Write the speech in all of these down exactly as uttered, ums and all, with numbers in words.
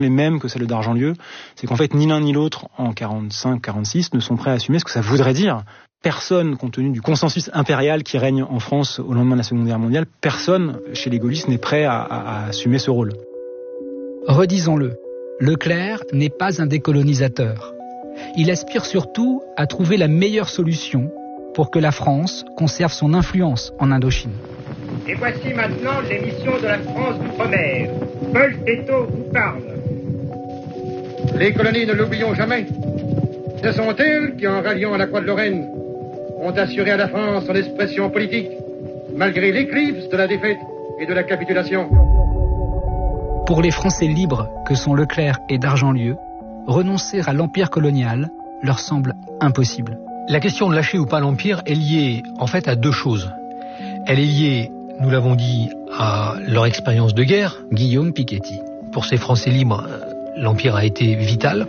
les mêmes que celles d'Argentlieu, c'est qu'en fait, ni l'un ni l'autre, en quarante-cinq quarante-six, ne sont prêts à assumer ce que ça voudrait dire. Personne, compte tenu du consensus impérial qui règne en France au lendemain de la Seconde Guerre mondiale, personne chez les gaullistes n'est prêt à, à, à assumer ce rôle. Redisons-le, Leclerc n'est pas un décolonisateur. Il aspire surtout à trouver la meilleure solution pour que la France conserve son influence en Indochine. Et voici maintenant l'émission de la France d'outre-mer. Paul Thétot vous parle. Les colonies, ne l'oublions jamais, ce sont elles qui, en ralliant à la Croix de Lorraine, ont assuré à la France son expression politique, malgré l'éclipse de la défaite et de la capitulation. Pour les Français libres que sont Leclerc et d'Argentlieu, renoncer à l'empire colonial leur semble impossible. La question de lâcher ou pas l'empire est liée en fait à deux choses. Elle est liée, nous l'avons dit, à leur expérience de guerre. Guillaume Piketty. Pour ces Français libres, l'empire a été vital.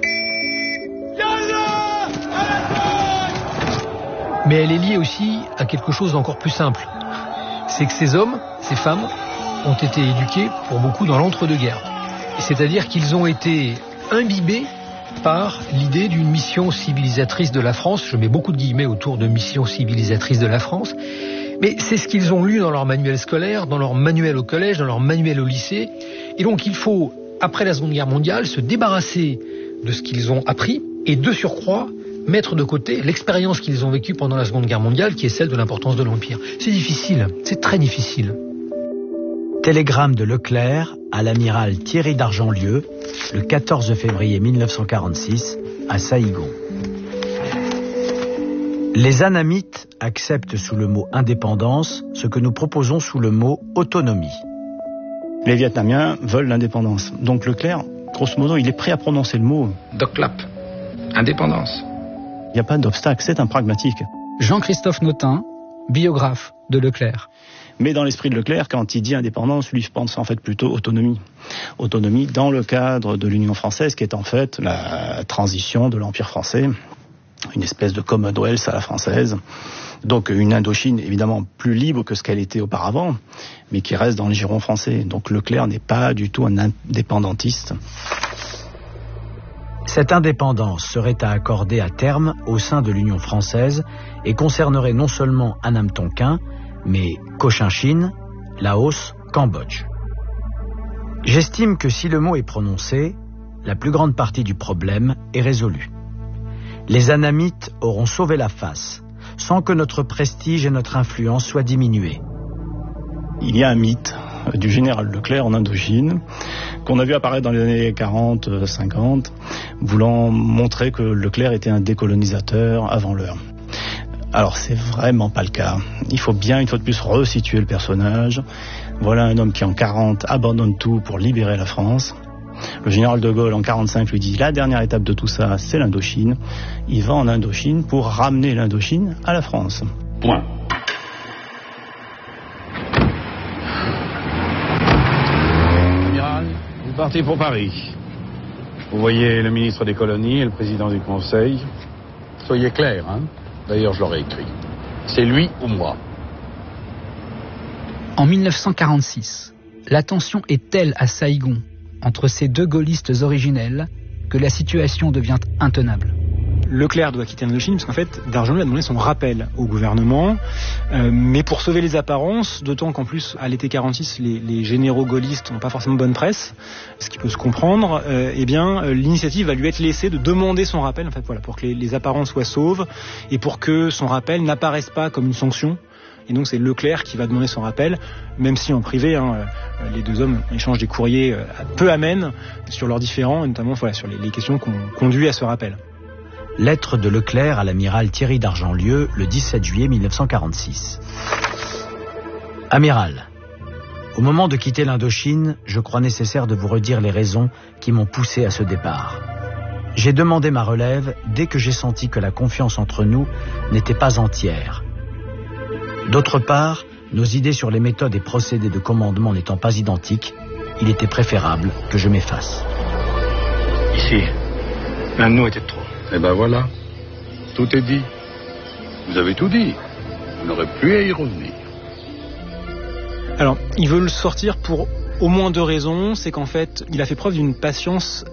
Mais elle est liée aussi à quelque chose d'encore plus simple. C'est que ces hommes, ces femmes, ont été éduqués pour beaucoup dans l'entre-deux-guerres. C'est-à-dire qu'ils ont été imbibés par l'idée d'une mission civilisatrice de la France. Je mets beaucoup de guillemets autour de mission civilisatrice de la France. Mais c'est ce qu'ils ont lu dans leur manuel scolaire, dans leur manuel au collège, dans leur manuel au lycée. Et donc il faut, après la Seconde Guerre mondiale, se débarrasser de ce qu'ils ont appris et de surcroît mettre de côté l'expérience qu'ils ont vécue pendant la Seconde Guerre mondiale, qui est celle de l'importance de l'Empire. C'est difficile, c'est très difficile. Télégramme de Leclerc à l'amiral Thierry d'Argentlieu, le quatorze février mille neuf cent quarante-six, à Saïgon. Les anamites acceptent sous le mot indépendance ce que nous proposons sous le mot autonomie. Les Vietnamiens veulent l'indépendance. Donc Leclerc, grosso modo, il est prêt à prononcer le mot. Doclap, indépendance. Il n'y a pas d'obstacle, c'est un pragmatique. Jean-Christophe Notin, biographe de Leclerc. Mais dans l'esprit de Leclerc, quand il dit indépendance, lui pense en fait plutôt autonomie. Autonomie dans le cadre de l'Union française, qui est en fait la transition de l'Empire français, une espèce de Commonwealth à la française. Donc une Indochine évidemment plus libre que ce qu'elle était auparavant, mais qui reste dans le giron français. Donc Leclerc n'est pas du tout un indépendantiste. Cette indépendance serait à accorder à terme au sein de l'Union française et concernerait non seulement Annam Tonkin, mais Cochinchine, Laos, Cambodge. J'estime que si le mot est prononcé, la plus grande partie du problème est résolue. Les Annamites auront sauvé la face, sans que notre prestige et notre influence soient diminués. Il y a un mythe du général Leclerc en Indochine, qu'on a vu apparaître dans les années quarante cinquante, voulant montrer que Leclerc était un décolonisateur avant l'heure. Alors c'est vraiment pas le cas. Il faut bien une fois de plus resituer le personnage. Voilà un homme qui en quarante abandonne tout pour libérer la France. Le général de Gaulle en quarante-cinq lui dit la dernière étape de tout ça, c'est l'Indochine. Il va en Indochine pour ramener l'Indochine à la France. Point. Amiral, vous partez pour Paris. Vous voyez le ministre des colonies et le président du Conseil. Soyez clair, hein. D'ailleurs, je l'aurais écrit. C'est lui ou moi. En mille neuf cent quarante-six, la tension est telle à Saïgon entre ces deux gaullistes originels que la situation devient intenable. Leclerc doit quitter l'Indochine parce qu'en fait, d'Argentlieu a demandé son rappel au gouvernement, euh, mais pour sauver les apparences, d'autant qu'en plus, à l'été quarante-six, les, les généraux gaullistes n'ont pas forcément bonne presse, ce qui peut se comprendre, euh, eh bien, euh, l'initiative va lui être laissée de demander son rappel, en fait, voilà, pour que les, les apparences soient sauves et pour que son rappel n'apparaisse pas comme une sanction. Et donc c'est Leclerc qui va demander son rappel, même si en privé, hein, euh, les deux hommes échangent des courriers euh, peu amènes sur leurs différends, et notamment voilà, sur les, les questions qui ont conduit à ce rappel. Lettre de Leclerc à l'amiral Thierry d'Argentlieu, le dix-sept juillet mille neuf cent quarante-six. Amiral, au moment de quitter l'Indochine, je crois nécessaire de vous redire les raisons qui m'ont poussé à ce départ. J'ai demandé ma relève dès que j'ai senti que la confiance entre nous n'était pas entière. D'autre part, nos idées sur les méthodes et procédés de commandement n'étant pas identiques, il était préférable que je m'efface. Ici, l'un de nous était trop. Eh ben voilà, tout est dit. Vous avez tout dit. Vous n'aurez plus à y revenir. Alors, ils veulent sortir pour Au moins deux raisons, c'est qu'en fait, il a fait preuve d'une patience